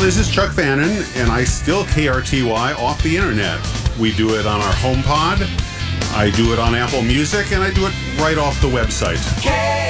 This is Chuck Fannin, and I steal KRTY off the internet. We do it on our HomePod, I do it on Apple Music, and I do it right off the website.